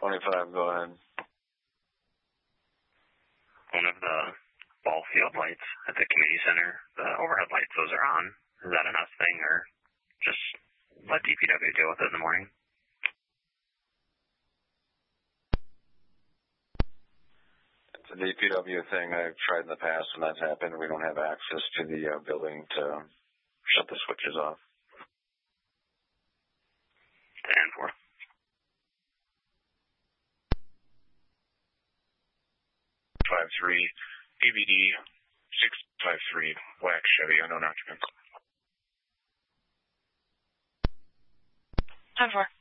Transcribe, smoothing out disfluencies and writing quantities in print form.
25, go ahead. One of the ball field lights at the community center, the overhead lights, those are on. Is that an us thing, or just let DPW deal with it in the morning? It's a DPW thing. I've tried in the past when that's happened. We don't have access to the building to shut the switches off. 10-4. 5-3, ABD 653, black Chevy, unknown occupant. 10-4.